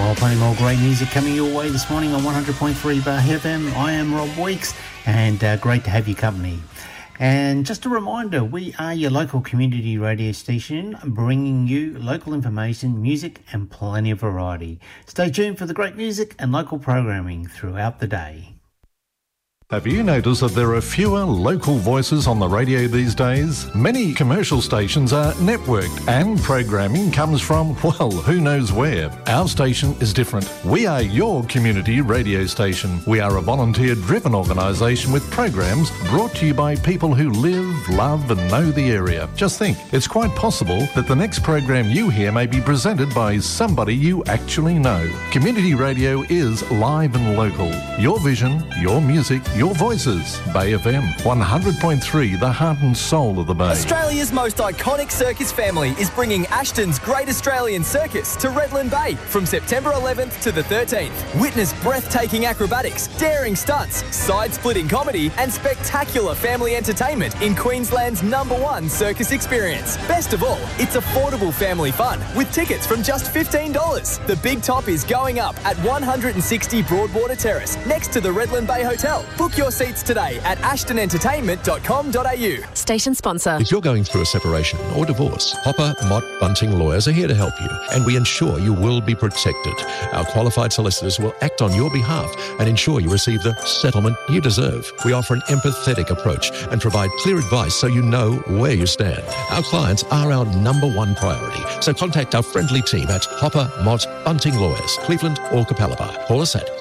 Plenty more great music coming your way this morning on 100.3 Bar FM. I am Rob Weeks, and great to have your company. And just a reminder, we are your local community radio station, bringing you local information, music, and plenty of variety. Stay tuned for the great music and local programming throughout the day. Have you noticed that there are fewer local voices on the radio these days? Many commercial stations are networked and programming comes from, well, who knows where. Our station is different. We are your community radio station. We are a volunteer-driven organisation with programs brought to you by people who live, love and know the area. Just think, it's quite possible that the next program you hear may be presented by somebody you actually know. Community radio is live and local. Your vision, your music, your voices. Bay FM 100.3, the heart and soul of the Bay. Australia's most iconic circus family is bringing Ashton's Great Australian Circus to Redland Bay from September 11th to the 13th. Witness breathtaking acrobatics, daring stunts, side-splitting comedy and spectacular family entertainment in Queensland's #1 circus experience. Best of all, it's affordable family fun with tickets from just $15. The big top is going up at 160 Broadwater Terrace next to the Redland Bay Hotel. Book your seats today at ashtonentertainment.com.au. Station sponsor. If you're going through a separation or divorce, Hopper, Mott, Bunting Lawyers are here to help you, and we ensure you will be protected. Our qualified solicitors will act on your behalf and ensure you receive the settlement you deserve. We offer an empathetic approach and provide clear advice so you know where you stand. Our clients are our #1 priority, so contact our friendly team at Hopper, Mott, Bunting Lawyers, Cleveland or Capalaba. Call us at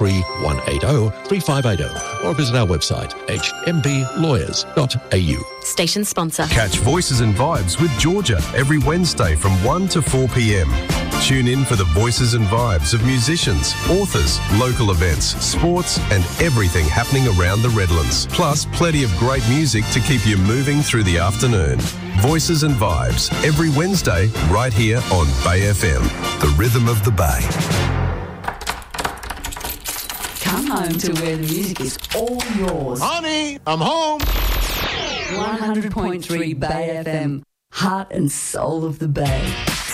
3180-3580 or visit our website, hmblawyers.au. Station sponsor. Catch Voices and Vibes with Georgia every Wednesday from 1 to 4 p.m. Tune in for the voices and vibes of musicians, authors, local events, sports and everything happening around the Redlands. Plus plenty of great music to keep you moving through the afternoon. Voices and Vibes every Wednesday right here on Bay FM, the rhythm of the Bay. Come home to where the music is all yours. Honey, I'm home. 100.3 Bay FM, heart and soul of the Bay.